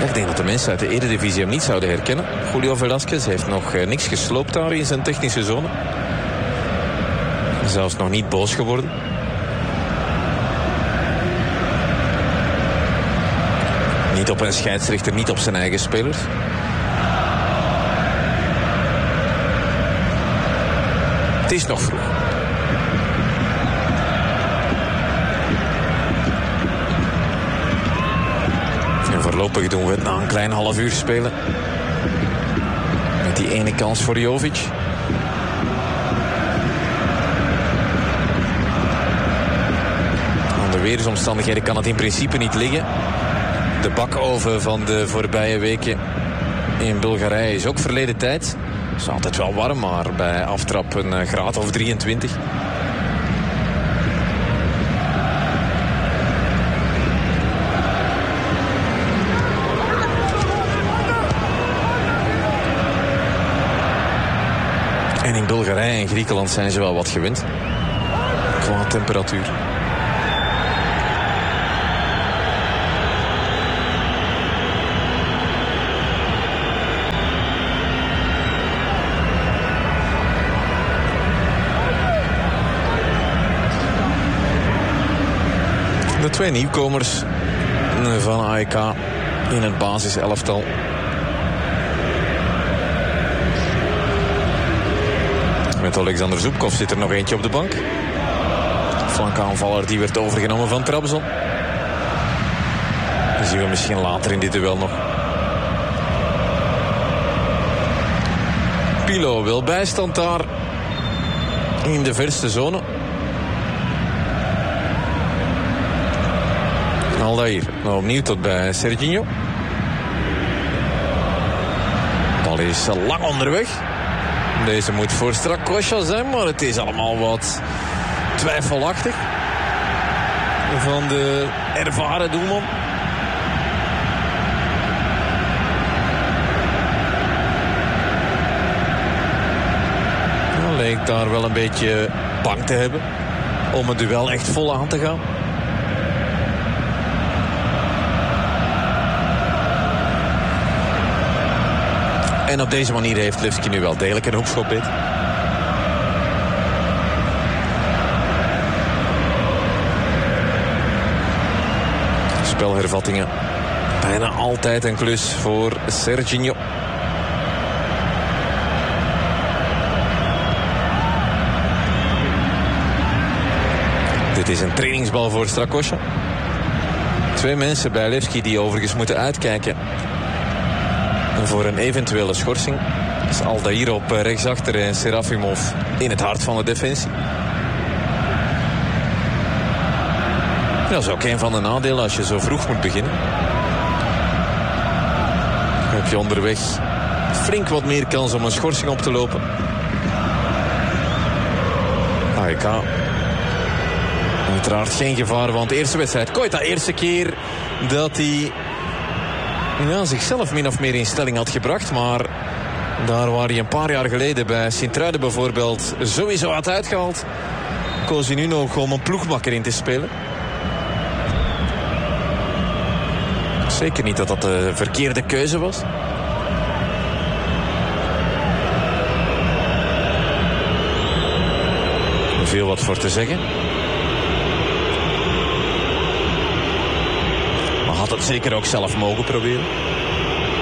Ik denk dat de mensen uit de Eredivisie hem niet zouden herkennen. Julio Velasquez heeft nog niks gesloopt daar in zijn technische zone. Zelfs nog niet boos geworden. Niet op een scheidsrechter, niet op zijn eigen spelers. Het is nog vroeg. En voorlopig doen we het na een klein half uur spelen. Met die ene kans voor Jovic. Aan de weersomstandigheden kan het in principe niet liggen. De bakoven van de voorbije weken in Bulgarije is ook verleden tijd. Het is altijd wel warm, maar bij aftrap een graad of 23. En in Bulgarije en Griekenland zijn ze wel wat gewend. Qua temperatuur. De twee nieuwkomers van AEK in het basiselftal. Met Alexander Zubkov zit er nog eentje op de bank. Flankaanvaller die werd overgenomen van Trabzon. Dat zien we misschien later in dit duel nog. Pilo wil bijstand daar in de verste zone. Aldair, nou opnieuw tot bij Serginho. De bal is lang onderweg. Deze moet voor Strakosha zijn, maar het is allemaal wat twijfelachtig. Van de ervaren doelman. Hij leek daar wel een beetje bang te hebben om het duel echt vol aan te gaan. En op deze manier heeft Levski nu wel degelijk een hoekschop beet. Spelhervattingen. Bijna altijd een klus voor Serginho. Dit is een trainingsbal voor Strakosha. Twee mensen bij Levski die overigens moeten uitkijken voor een eventuele schorsing. Dat is Aldair op rechtsachter en Serafimov in het hart van de defensie. Dat is ook een van de nadelen als je zo vroeg moet beginnen. Dan heb je onderweg flink wat meer kans om een schorsing op te lopen. AEK. Uiteraard geen gevaar, want de eerste wedstrijd. Koita, eerste keer dat hij zichzelf min of meer in stelling had gebracht. Maar daar waar hij een paar jaar geleden bij Sint-Truiden bijvoorbeeld sowieso had uitgehaald, koos hij nu nog om een ploegmakker in te spelen. Zeker niet dat dat de verkeerde keuze was. Veel wat voor te zeggen. Maar had het zeker ook zelf mogen proberen.